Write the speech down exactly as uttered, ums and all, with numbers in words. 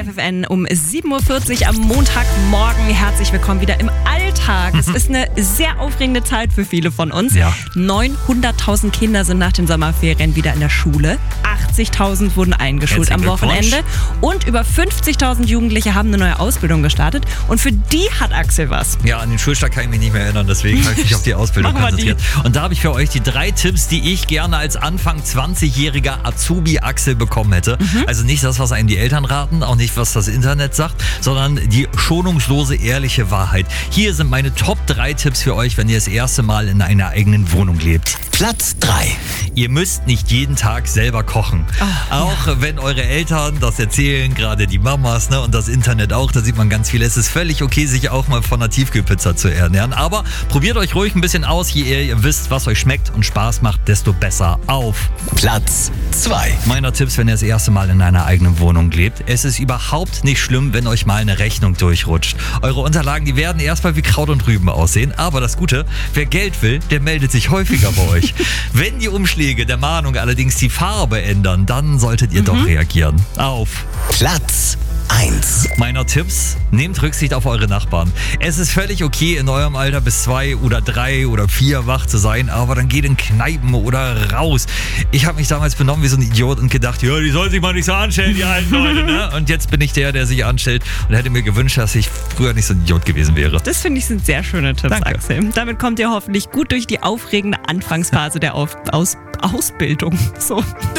F F N um sieben Uhr vierzig am Montagmorgen. Herzlich willkommen wieder im Alltag. Mhm. Es ist eine sehr aufregende Zeit für viele von uns. Ja. neunhunderttausend Kinder sind nach den Sommerferien wieder in der Schule. achtzigtausend wurden eingeschult am Wochenende. Und über fünfzigtausend Jugendliche haben eine neue Ausbildung gestartet. Und für die hat Axel was. Ja, an den Schulstart kann ich mich nicht mehr erinnern. Deswegen habe ich mich auf die Ausbildung konzentriert. Die. Und da habe ich für euch die drei Tipps, die ich gerne als Anfang zwanzigjähriger Azubi Axel bekommen hätte. Mhm. Also nicht das, was einem die Eltern raten, auch nicht, was das Internet sagt, sondern die schonungslose, ehrliche Wahrheit. Hier sind meine Top drei Tipps für euch, wenn ihr das erste Mal in einer eigenen Wohnung lebt. Platz drei. Ihr müsst nicht jeden Tag selber kochen. Oh, auch ja. Wenn eure Eltern das erzählen, gerade die Mamas, ne, und das Internet auch, da sieht man ganz viel. Es ist völlig okay, sich auch mal von einer Tiefkühlpizza zu ernähren. Aber probiert euch ruhig ein bisschen aus. Je eher ihr wisst, was euch schmeckt und Spaß macht, desto besser auf. Platz zwei. Meiner Tipps, wenn ihr das erste Mal in einer eigenen Wohnung lebt. Es ist überhaupt nicht schlimm, wenn euch mal eine Rechnung durchrutscht. Eure Unterlagen, die werden erstmal wie Kraut und Rüben aussehen. Aber das Gute, wer Geld will, der meldet sich häufiger bei euch. Wenn die Umschläge der Mahnung allerdings die Farbe ändern, dann solltet ihr mhm. doch reagieren. Auf Platz eins. Meiner Tipps, nehmt Rücksicht auf eure Nachbarn. Es ist völlig okay, in eurem Alter bis zwei oder drei oder vier wach zu sein, aber dann geht in Kneipen oder raus. Ich habe mich damals benommen wie so ein Idiot und gedacht, ja, die sollen sich mal nicht so anstellen, die alten Leute, ne? Und jetzt bin ich der, der sich anstellt und hätte mir gewünscht, dass ich früher nicht so ein Idiot gewesen wäre. Das finde ich sind sehr schöne Tipps, Danke. Axel. Damit kommt ihr hoffentlich gut durch die aufregende Anfangsphase der Auf- Aus- Ausbildung. So.